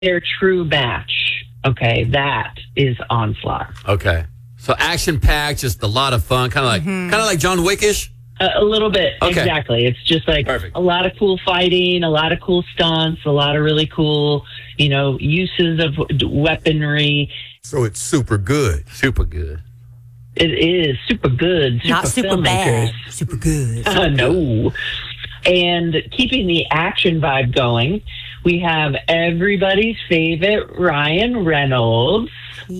their true match, okay, that is Onslaught. Okay. So action-packed, just a lot of fun, kind of like John Wick-ish? A little bit, Okay. exactly. It's just like Perfect. a lot of cool fighting, a lot of cool stunts, a lot of really cool, uses of weaponry. So it's super good. Super good. It is super good. Not super filmmakers. bad. Super good. No. And keeping the action vibe going, we have everybody's favorite Ryan Reynolds.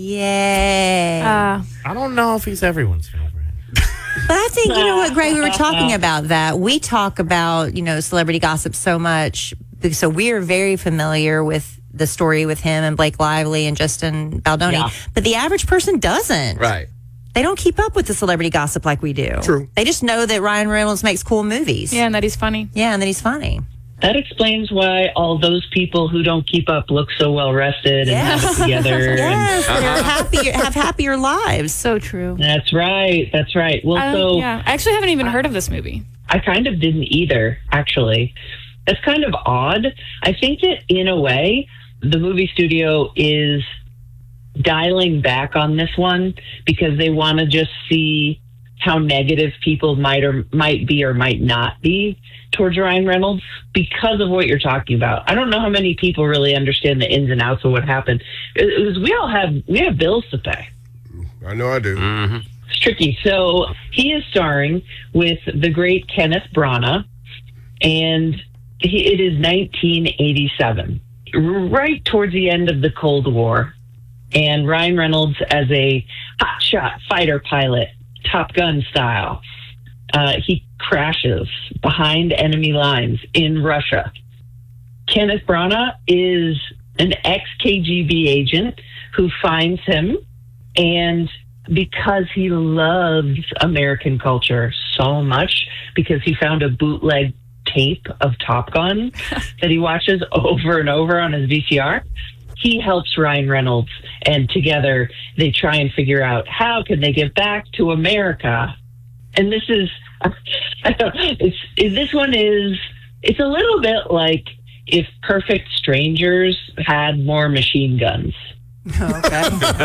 Yeah. I don't know if he's everyone's favorite. But I think, you know what, Greg, we were talking about that. We talk about, celebrity gossip so much. So we are very familiar with the story with him and Blake Lively and Justin Baldoni. Yeah. But the average person doesn't. Right. They don't keep up with the celebrity gossip like we do. True. They just know that Ryan Reynolds makes cool movies. Yeah, and that he's funny. Yeah, and that he's funny. That explains why all those people who don't keep up look so well rested and have it together. Yes, they're have happier lives. So true. That's right. That's right. Well, I actually haven't even heard of this movie. I kind of didn't either, actually. That's kind of odd. I think that in a way, the movie studio is dialing back on this one because they want to just see how negative people might be or might not be towards Ryan Reynolds because of what you're talking about. I don't know how many people really understand the ins and outs of what happened. It was, we have bills to pay. I know I do. Mm-hmm. It's tricky. So he is starring with the great Kenneth Branagh, and it is 1987, right towards the end of the Cold War. And Ryan Reynolds as a hotshot fighter pilot, Top Gun style, he crashes behind enemy lines in Russia. Kenneth Branagh is an ex-KGB agent who finds him, and because he loves American culture so much, because he found a bootleg tape of Top Gun that he watches over and over on his VCR, he helps Ryan Reynolds, and together they try and figure out how can they get back to America. And this is, it's a little bit like if Perfect Strangers had more machine guns. Okay.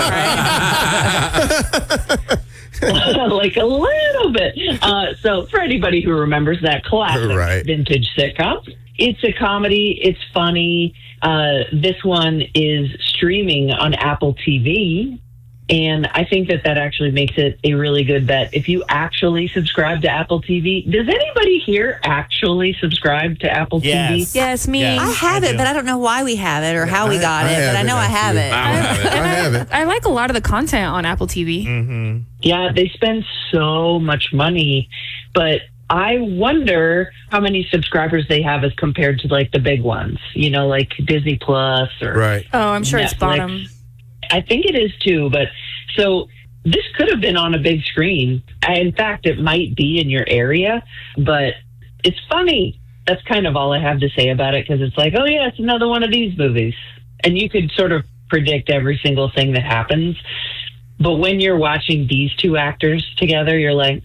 Like a little bit. So for anybody who remembers that classic vintage sitcom, it's a comedy. It's funny. This one is streaming on Apple TV. And I think that actually makes it a really good bet. If you actually subscribe to Apple TV, does anybody here actually subscribe to Apple TV? Yes, me. I have it, but I don't know why we have it or how we got it, but I know I have it. I have it. I like a lot of the content on Apple TV. Mm-hmm. Yeah, they spend so much money, but I wonder how many subscribers they have as compared to like the big ones, like Disney Plus or Right. Oh, I'm sure it's Netflix. bottom. I think it is too, but so this could have been on a big screen. In fact, it might be in your area, but it's funny. That's kind of all I have to say about it, because it's like, oh yeah, it's another one of these movies. And you could sort of predict every single thing that happens. But when you're watching these two actors together, you're like,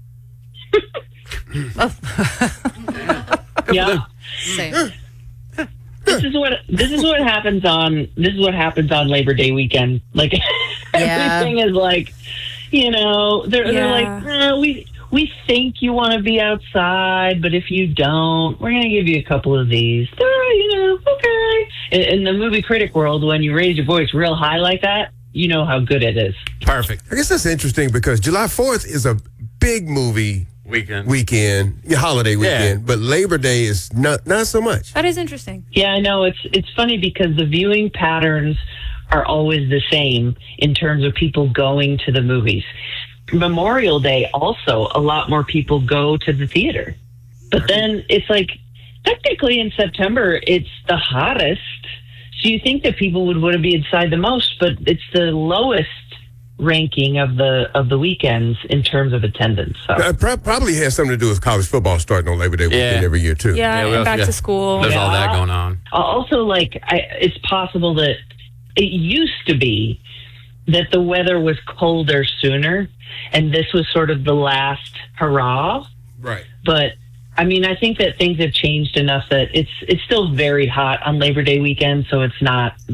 yeah. Same. This is what happens on Labor Day weekend. Like everything is like, they're like, we think you want to be outside, but if you don't, we're gonna give you a couple of these. Okay. In the movie critic world, when you raise your voice real high like that, you know how good it is. Perfect. I guess that's interesting because July 4th is a big movie weekend, holiday weekend, but Labor Day is not so much. That is interesting. Yeah, I know. It's funny because the viewing patterns are always the same in terms of people going to the movies. Memorial Day also, a lot more people go to the theater. But then it's like, technically in September, it's the hottest. So you think that people would want to be inside the most, but it's the lowest ranking of the weekends in terms of attendance. So. It probably has something to do with college football starting on Labor Day weekend every year, too. Yeah, and back to school. There's all that going on. Also, it's possible that it used to be that the weather was colder sooner, and this was sort of the last hurrah. Right. But I mean, I think that things have changed enough that it's still very hot on Labor Day weekend, so it's not